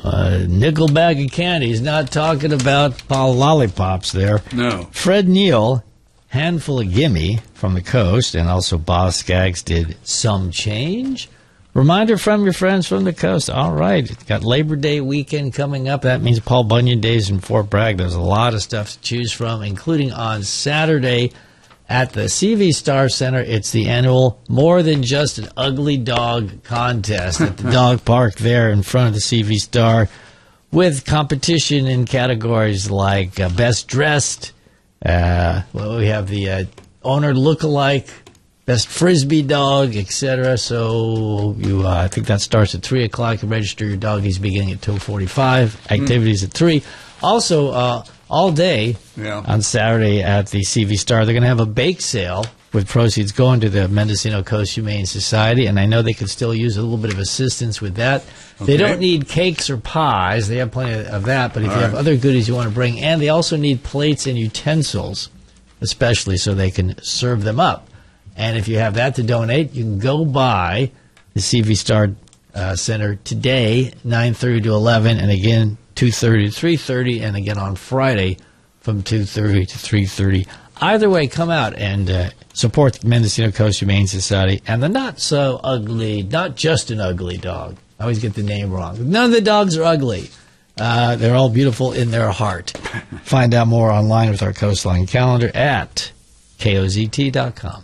nickel bag of candy. He's not talking about lollipops there. No. Fred Neal, Handful of Gimme from the Coast, and also Boz Scaggs did Some Change. Reminder from your friends from the Coast. All right, got Labor Day weekend coming up. That means Paul Bunyan Days in Fort Bragg. There's a lot of stuff to choose from, including on Saturday at the CV Star Center. It's the annual More Than Just an Ugly Dog contest at the dog park there in front of the CV Star, with competition in categories like Best Dressed. We have the owner lookalike, Best Frisbee Dog, etc. So I think that starts at 3 o'clock. You register your doggies beginning at 2:45. Activities at 3. Also, all day on Saturday at the CV Star, they're going to have a bake sale with proceeds going to the Mendocino Coast Humane Society, and I know they could still use a little bit of assistance with that. Okay. They don't need cakes or pies. They have plenty of that, but if you have other goodies you want to bring, and they also need plates and utensils, especially so they can serve them up. And if you have that to donate, you can go by the CV Star Center today, 9:30 to 11, and again 2:30 to 3:30, and again on Friday from 2:30 to 3:30. Either way, come out and support the Mendocino Coast Humane Society and the not so ugly, not just an ugly dog. I always get the name wrong. None of the dogs are ugly. They're all beautiful in their heart. Find out more online with our Coastline calendar at kozt.com.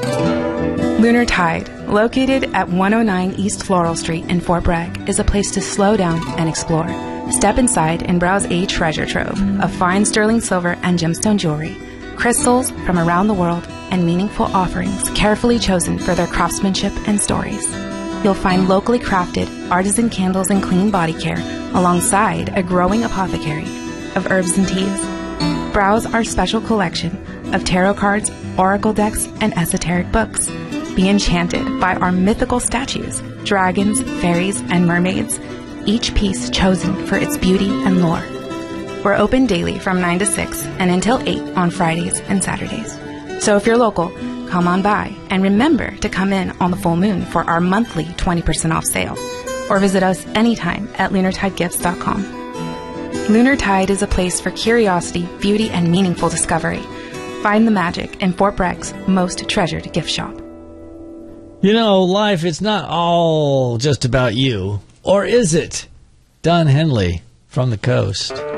Lunar Tide, located at 109 East Floral Street in Fort Bragg, is a place to slow down and explore. Step inside and browse a treasure trove of fine sterling silver and gemstone jewelry, crystals from around the world, and meaningful offerings carefully chosen for their craftsmanship and stories. You'll find locally crafted artisan candles and clean body care alongside a growing apothecary of herbs and teas. Browse our special collection of tarot cards, oracle decks, and esoteric books. Be enchanted by our mythical statues, dragons, fairies, and mermaids, each piece chosen for its beauty and lore. We're open daily from 9 to 6 and until 8 on Fridays and Saturdays. So if you're local, come on by and remember to come in on the full moon for our monthly 20% off sale, or visit us anytime at lunartidegifts.com. Lunar Tide is a place for curiosity, beauty, and meaningful discovery. Find the magic in Fort Bragg's most treasured gift shop. You know, life, it's not all just about you. Or is it? Don Henley from the Coast.